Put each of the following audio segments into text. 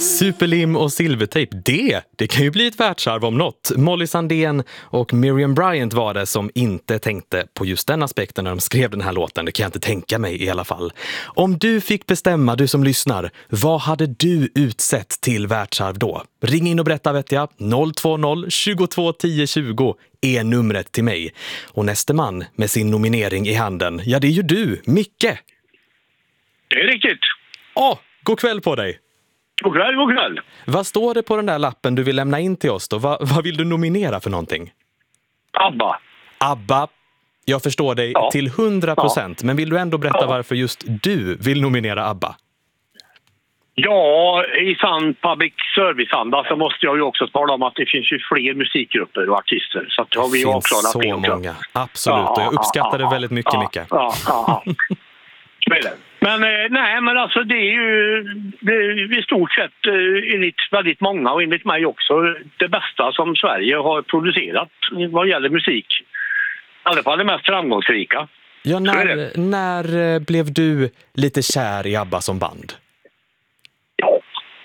Superlim och silvertejp, det kan ju bli ett världsarv om något. Molly Sandén och Miriam Bryant var det som inte tänkte på just den aspekten när de skrev den här låten. Det kan jag inte tänka mig i alla fall. Om du fick bestämma, du som lyssnar, vad hade du utsett till världsarv då? Ring in och berätta, vet jag. 020 22 10 20 är numret till mig. Och nästa man med sin nominering i handen, ja det är ju du, Micke. Det är riktigt. God kväll på dig. God kväll. Vad står det på den där lappen du vill lämna in till oss då? Vad vill du nominera för någonting? ABBA. Jag förstår dig till 100%, men vill du ändå berätta varför just du vill nominera ABBA? Ja, i sann public service-anda så måste jag ju också tala om att det finns ju fler musikgrupper och artister. Så att har vi finns så många, absolut. Och jag uppskattar det väldigt mycket, Micke. Men alltså det är ju i stort sett enligt väldigt många och enligt mig också det bästa som Sverige har producerat vad gäller musik. I alla fall det mest framgångsrika. Ja, när blev du lite kär i ABBA som band? Ja,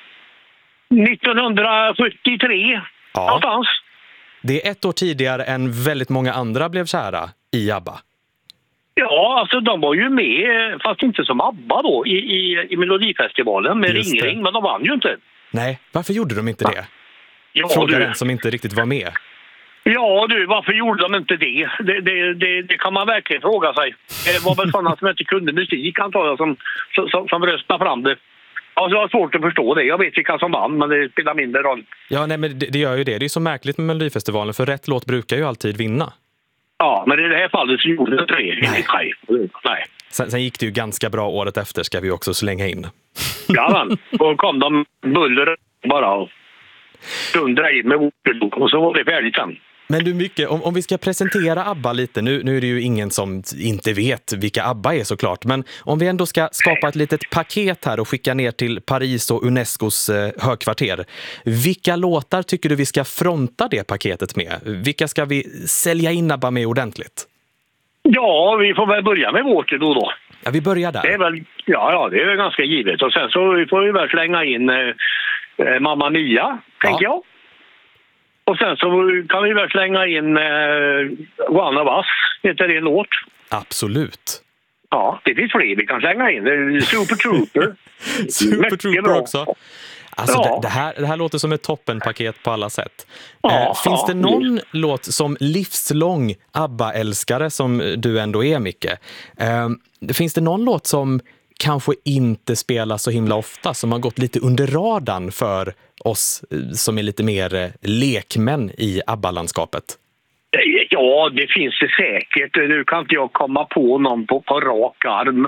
1973 någonstans. Det är ett år tidigare än väldigt många andra blev kära i ABBA. Ja, alltså de var ju med, fast inte som ABBA då, i Melodifestivalen med Ring, men de vann ju inte. Nej, varför gjorde de inte det? Ja, frågar den som inte riktigt var med. Ja du, varför gjorde de inte det? Det kan man verkligen fråga sig. Det var väl sådana som inte kunde musik, antar jag, som röstade fram det. Alltså det var svårt att förstå det. Jag vet vilka som vann, men det spelar mindre roll. Ja, nej, men det gör ju det. Det är så märkligt med Melodifestivalen, för rätt låt brukar ju alltid vinna. Ja, men i det här fallet så gjorde det inte det. Nej. Sen gick det ju ganska bra året efter, ska vi också slänga in. Ja, men då kom de buller bara och dundra in med ordet och så var det färdigt sen. Men du Micke, om vi ska presentera ABBA lite, nu är det ju ingen som inte vet vilka ABBA är såklart, men om vi ändå ska skapa ett litet paket här och skicka ner till Paris och Unescos högkvarter, vilka låtar tycker du vi ska fronta det paketet med? Vilka ska vi sälja in ABBA med ordentligt? Ja, vi får väl börja med vårt då. Ja, vi börjar där. Det är väl, det är väl ganska givet. Och sen så får vi väl slänga in Mamma Mia, tänker jag. Och sen så kan vi väl slänga in One of Us, heter det en låt? Absolut. Ja, det finns fler vi kan slänga in. Super Trooper. Super Trooper också. Alltså det här låter som ett toppenpaket på alla sätt. Finns det någon låt som livslång ABBA-älskare som du ändå är, Micke? Finns det någon låt som kanske inte spelas så himla ofta, som har gått lite under radarn för oss som är lite mer lekmän i ABBA-landskapet? Ja, det finns det säkert. Nu kan inte jag komma på någon på rak arm.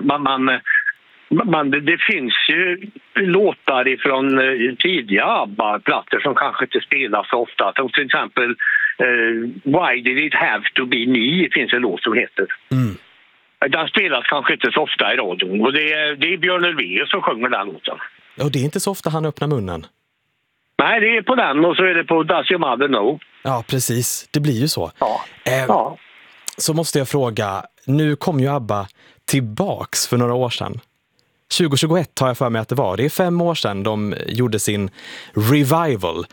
Men det finns ju låtar ifrån tidiga ABBA-plattor som kanske inte spelas så ofta. Som till exempel Why Did It Have To Be Me finns en låt som heter. Den spelas kanske inte så ofta i radion. Och det är Björn Ulvaeus som sjunger den låten. Och det är inte så ofta han öppnar munnen. Nej, det är på den och så är det på Does Your Mother Know. Ja, precis. Det blir ju så. Så måste jag fråga, nu kom ju ABBA tillbaks för några år sedan. 2021 har jag för mig att det var. Det är 5 år sedan de gjorde sin revival.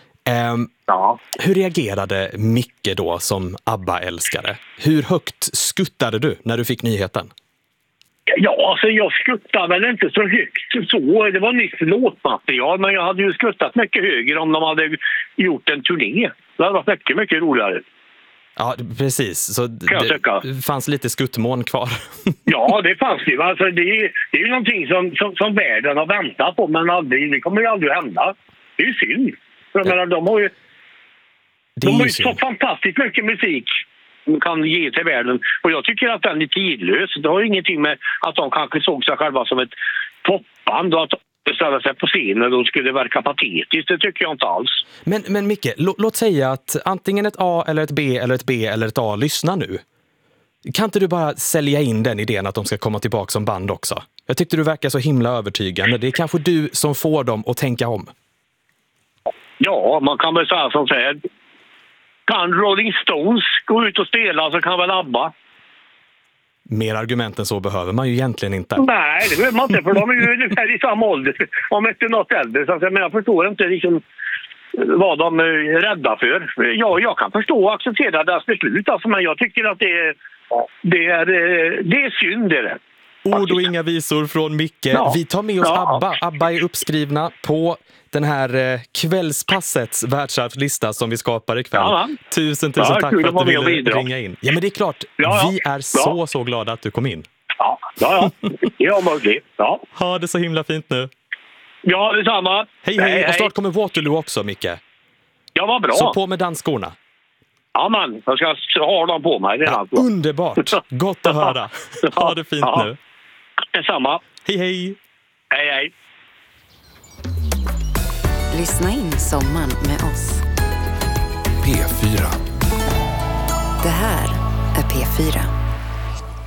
Hur reagerade Micke då som ABBA-älskare? Hur högt skuttade du när du fick nyheten? Ja, alltså jag skuttade väl inte så högt så. Det var nytt låtmaterial, men jag hade ju skuttat mycket högre om de hade gjort en turné. Det hade varit mycket roligare. Ja, precis. Så det fanns lite skuttmån kvar. Ja, det fanns ju. Alltså, det är ju någonting som världen har väntat på, men det kommer ju aldrig att hända. Det är ju synd. För jag menar, de har ju så fantastiskt mycket musik de kan ge till världen. Och jag tycker att den är tidlös. Det har ju ingenting med att de kanske såg sig själva som ett popband och att de ställde sig på scenen och de skulle verka patetiskt. Det tycker jag inte alls. Men Micke, låt säga att antingen ett A eller ett B eller ett B eller ett A lyssnar nu. Kan inte du bara sälja in den idén att de ska komma tillbaka som band också? Jag tyckte du verkar så himla övertygande. Det är kanske du som får dem att tänka om. Ja, man kan väl säga som säger. Kan Rolling Stones gå ut och spela så kan väl ABBA. Mer argument än så behöver man ju egentligen inte. Nej, det behöver man inte, för de är ju ungefär i samma ålder. Om inte något äldre. Så men jag förstår inte liksom vad de är rädda för. Ja, jag kan förstå och acceptera deras beslut. Alltså, men jag tycker att det är synd det. Ord och inga visor från Micke. Ja. Vi tar med oss ABBA. ABBA är uppskrivna på den här kvällspassets världsarvslista som vi skapar ikväll. Ja, tusen tack för att du ville ringa in. Ja, men det är klart. Ja. Vi är så glada att du kom in. Ja. Ja, möjligt. Ja. Ha det så himla fint nu. Ja, detsamma. Hej. Och snart kommer Waterloo också, Micke. Ja, vad bra. Så på med dansskorna. Ja, man. Jag ska ha dem på mig redan. Ja, underbart. Gott att höra. Ha det fint nu. Detsamma. Hej. Hej. Lyssna in sommaren med oss. P4. Det här är P4.